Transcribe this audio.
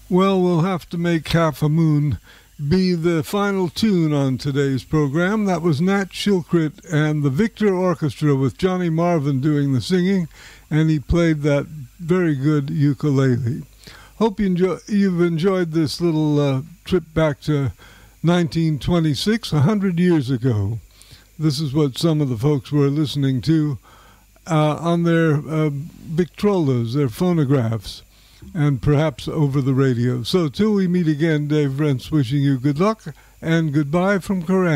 Well, we'll have to make Half a Moon be the final tune on today's program. That was Nat Shilkret and the Victor Orchestra with Johnny Marvin doing the singing, and he played that very good ukulele. Hope you've enjoyed this little trip back to 1926, 100 years ago. This is what some of the folks were listening to on their Victrolas, their phonographs, and perhaps over the radio. So till we meet again, Dave Brent's wishing you good luck and goodbye from Coran.